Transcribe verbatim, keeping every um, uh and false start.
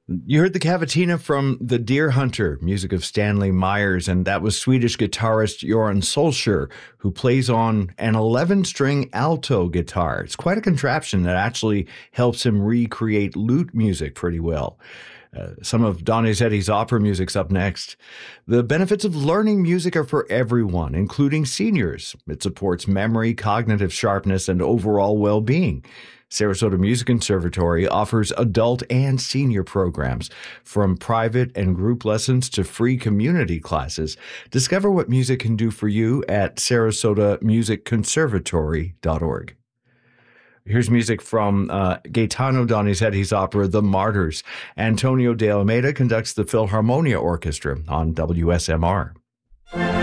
You heard the cavatina from The Deer Hunter, music of Stanley Myers, and that was Swedish guitarist Göran Solskjaer, who plays on an eleven-string alto guitar. It's quite a contraption that actually helps him recreate lute music pretty well. Uh, some of Donizetti's opera music's up next. The benefits of learning music are for everyone, including seniors. It supports memory, cognitive sharpness, and overall well-being. Sarasota Music Conservatory offers adult and senior programs, from private and group lessons to free community classes. Discover what music can do for you at sarasota music conservatory dot org. Here's music from uh, Gaetano Donizetti's opera, The Martyrs. Antonio de Almeida conducts the Philharmonia Orchestra on W S M R.